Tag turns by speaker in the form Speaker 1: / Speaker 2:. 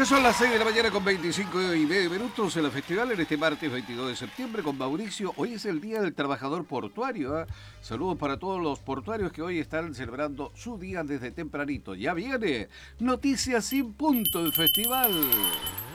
Speaker 1: Ya son las 6 de la mañana con 25 y medio minutos en la festival en este martes 22 de septiembre con Mauricio. Hoy es el Día del Trabajador Portuario, ¿eh? Saludos para todos los portuarios que hoy están celebrando su día desde tempranito. Ya viene Noticias sin punto, el festival.